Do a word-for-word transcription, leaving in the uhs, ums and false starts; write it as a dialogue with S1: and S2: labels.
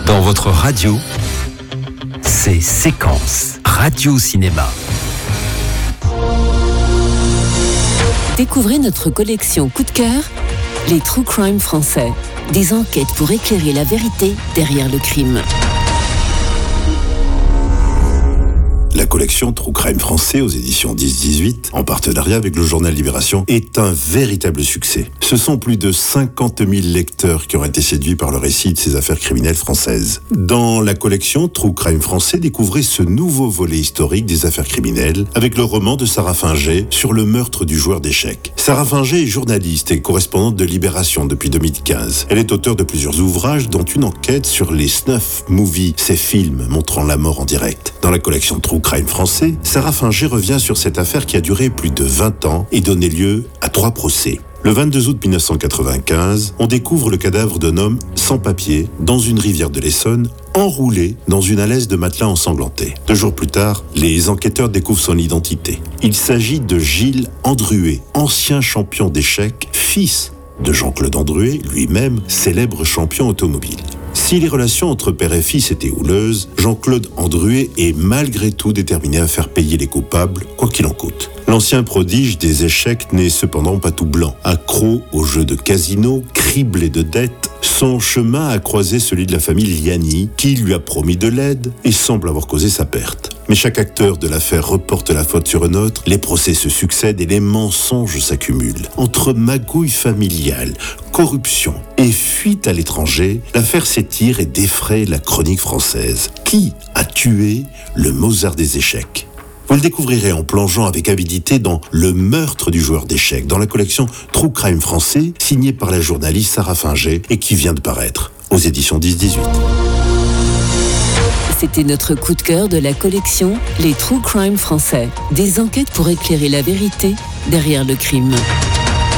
S1: Dans votre radio, c'est Séquence Radio Cinéma.
S2: Découvrez notre collection coup de cœur, les True Crime français. Des enquêtes pour éclairer la vérité derrière le crime.
S3: La collection True Crime français aux éditions dix dix-huit, en partenariat avec le journal Libération, est un véritable succès. Ce sont plus de cinquante mille lecteurs qui ont été séduits par le récit de ces affaires criminelles françaises. Dans la collection True Crime français, découvrez ce nouveau volet historique des affaires criminelles avec le roman de Sarah Fingé sur le meurtre du joueur d'échecs. Sarah Fingé est journaliste et correspondante de Libération depuis deux mille quinze. Elle est auteure de plusieurs ouvrages, dont une enquête sur les snuff movies, ces films montrant la mort en direct. Dans la collection True Crime français, Sarah Fingé revient sur cette affaire qui a duré plus de vingt ans et donné lieu à trois procès. Le vingt-deux août mille neuf cent quatre-vingt-quinze, on découvre le cadavre d'un homme sans papier dans une rivière de l'Essonne, enroulé dans une alaise de matelas ensanglanté. Deux jours plus tard, les enquêteurs découvrent son identité. Il s'agit de Gilles Andruet, ancien champion d'échecs, fils de Jean-Claude Andruet, lui-même célèbre champion automobile. Si les relations entre père et fils étaient houleuses, Jean-Claude Andruet est malgré tout déterminé à faire payer les coupables, quoi qu'il en coûte. L'ancien prodige des échecs n'est cependant pas tout blanc. Accro aux jeux de casino, criblé de dettes, son chemin a croisé celui de la famille Liani, qui lui a promis de l'aide et semble avoir causé sa perte. Mais chaque acteur de l'affaire reporte la faute sur un autre, les procès se succèdent et les mensonges s'accumulent. Entre magouille familiale, corruption et fuite à l'étranger, l'affaire s'étire et défraie la chronique française. Qui a tué le Mozart des échecs ? Vous le découvrirez en plongeant avec avidité dans Le meurtre du joueur d'échecs, dans la collection True Crime français, signée par la journaliste Sarah Fingé et qui vient de paraître aux éditions dix dix-huit.
S2: C'était notre coup de cœur de la collection Les True Crime français. Des enquêtes pour éclairer la vérité derrière le crime.